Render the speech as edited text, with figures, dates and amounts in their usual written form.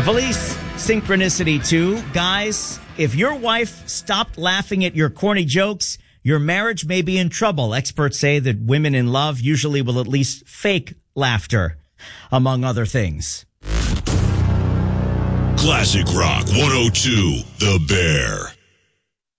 police, synchronicity too. Guys, if your wife stopped laughing at your corny jokes, your marriage may be in trouble. Experts say that women in love usually will at least fake laughter, among other things. Classic Rock 102, The Bear.